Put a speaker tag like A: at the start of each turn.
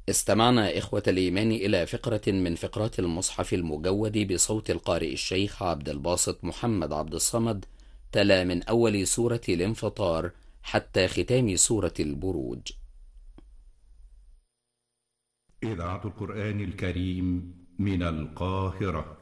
A: استمعنا إخوة الإيمان إلى فقرة من فقرات المصحف المجود بصوت القارئ الشيخ عبد الباسط محمد عبد الصمد. تلا من أول سورة الانفطار حتى ختام سورة البروج.
B: إذاعة القرآن الكريم من القاهرة.